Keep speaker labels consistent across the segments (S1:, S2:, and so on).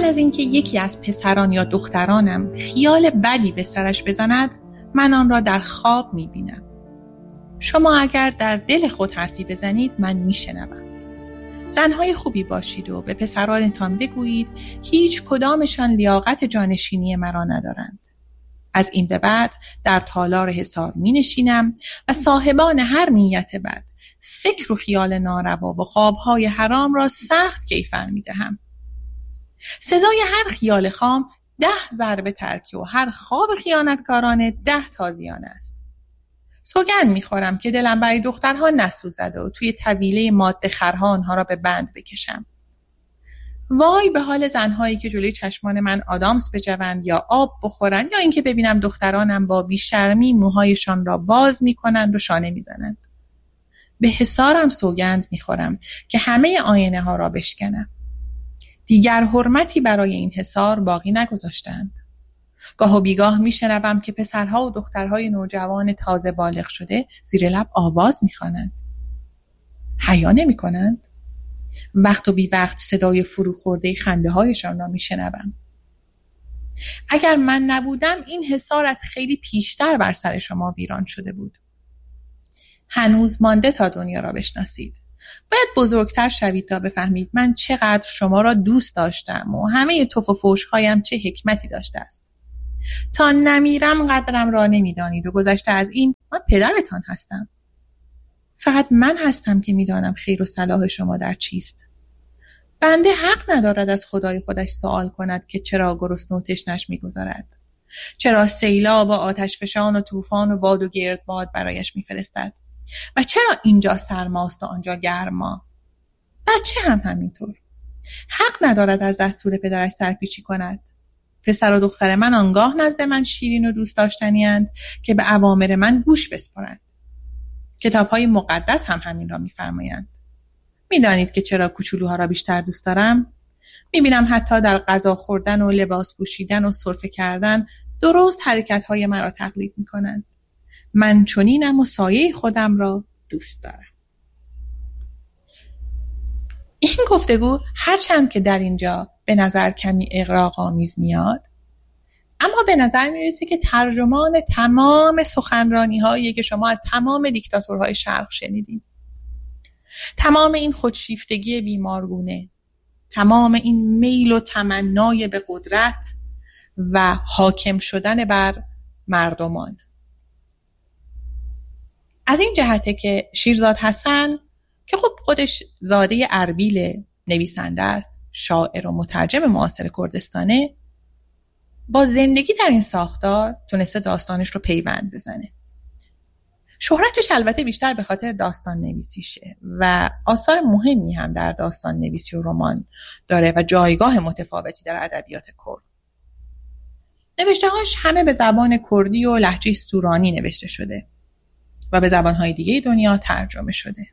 S1: قبل از اینکه یکی از پسران یا دخترانم خیال بدی به سرش بزند، من آن را در خواب می‌بینم. شما اگر در دل خود حرفی بزنید من میشنوم. زنهای خوبی باشید و به پسرانتان بگویید هیچ کدامشان لیاقت جانشینی مرا ندارند. از این به بعد در تالار حصار می نشینم و صاحبان هر نیت بد، فکر و خیال ناروا و خوابهای حرام را سخت کیفر می دهم. سزای هر خیال خام 10 ضربه ترکی و هر خواب خیانتکارانه 10 تازیانه است. سوگند میخورم که دلم برای دخترها نسوزد و توی طویله ماده خرها آنها را به بند بکشم. وای به حال زنهایی که جلوی چشمان من آدامس بجوند یا آب بخورند یا اینکه ببینم دخترانم با بیشرمی موهایشان را باز میکنند و شانه میزنند. به حصارم سوگند میخورم که همه آینه ها را بشکنم. دیگر حرمتی برای این حصار باقی نگذاشتند. گاه و بیگاه میشنوم که پسرها و دخترهای نوجوان تازه بالغ شده زیر لب آواز میخوانند. حیا نمیکنند؟ وقت و بی وقت صدای فروخورده خنده هایشان را میشنوم. اگر من نبودم این حصار از خیلی پیشتر بر سر شما ویران شده بود. هنوز مانده تا دنیا را بشناسید. باید بزرگتر شوید تا بفهمید من چقدر شما را دوست داشتم و همه تف و فوش‌هایم چه حکمتی داشته است. تا نمیرم قدرم را نمیدانید و گذشته از این من پدرتان هستم. فقط من هستم که میدانم خیر و صلاح شما در چیست. بنده حق ندارد از خدای خودش سوال کند که چرا گرسنه و تشنش میگذارد. چرا سیلاب و آتش فشان و طوفان و باد و گردباد برایش میفرستد و چرا اینجا سرماست و آنجا گرما. بچه هم همینطور. حق ندارد از دستور پدرش سرپیچی کند. پسر و دختر من آنگاه نزد من شیرین و دوست داشتنی اند که به اوامر من گوش بسپارند. کتاب‌های مقدس هم همین را می‌فرمایند. می‌دانید که چرا کوچولوها را بیشتر دوست دارم؟ می‌بینم حتی در غذا خوردن و لباس پوشیدن و سرفه کردن درست حرکت‌های مرا تقلید می‌کنند. من چنینم و سایه خودم را دوست دارم. این گفتگو هرچند که در اینجا به نظر کمی اغراق‌آمیز میاد، اما به نظر میرسه که ترجمان تمام سخنرانی‌هایی که شما از تمام دیکتاتورهای شرق شنیدین. تمام این خودشیفتگی بیمارگونه، تمام این میل و تمنای به قدرت و حاکم شدن بر مردمان. از این جهته که شیرزاد حسن که خب خودش زاده اربیل نویسنده است، شاعر و مترجم معاصر کردستانه، با زندگی در این ساختار تونسته داستانش رو پیوند بزنه. شهرتش البته بیشتر به خاطر داستان نویسیشه و آثار مهمی هم در داستان نویسی و رمان داره و جایگاه متفاوتی در ادبیات کرد. نوشته‌هاش همه به زبان کردی و لهجه سورانی نوشته شده و به زبان‌های دیگه دنیا ترجمه شده.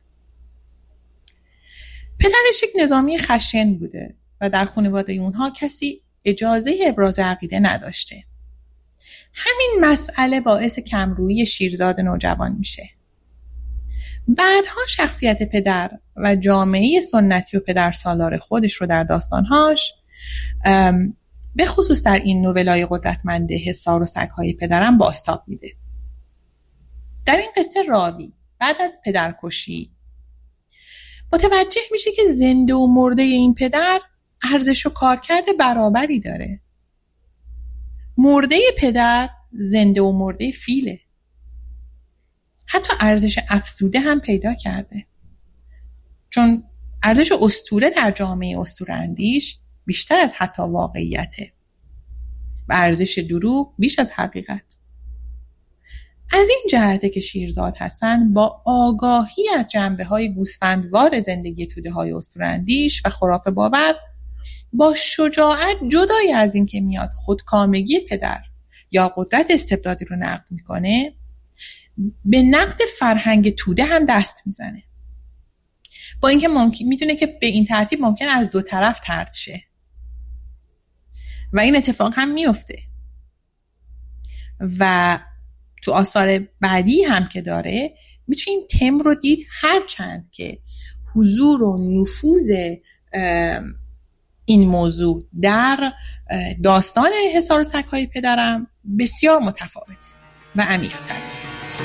S1: پدرش یک نظامی خشن بوده و در خانواده اونها کسی اجازه ابراز عقیده نداشته. همین مسئله باعث کمرویی شیرزاد نوجوان میشه. بعدها شخصیت پدر و جامعه سنتی و پدر سالار خودش رو در داستانهاش، به خصوص در این نوولای قدرتمند حصار و سگ‌های پدرم بازتاب میده. در این قصه راوی بعد از پدرکشی متوجه میشه که زنده و مرده این پدر ارزش و کارکرد برابری داره. مرده پدر زنده و مرده فیله. حتی ارزش افزوده هم پیدا کرده. چون ارزش اسطوره در جامعه اسطوره اندیش بیشتر از حتی واقعیته و ارزش دروغ بیش از حقیقت. از این جهته که شیرزاد حسن با آگاهی از جنبه‌های گوسفندوار زندگی توده‌های اسطوره‌اندیش و خرافه باور، با شجاعت جدای از این که میاد خودکامگی پدر یا قدرت استبدادی رو نقد میکنه، به نقد فرهنگ توده هم دست میزنه. با اینکه میتونه که به این ترتیب ممکن از دو طرف طرد شه و این اتفاق هم میفته و تو آثار بعدی هم که داره میتونیم تم رو دید، هرچند که حضور و نفوذ این موضوع در داستان حصار سگ‌های پدرم بسیار متفاوته و عمیق‌تره.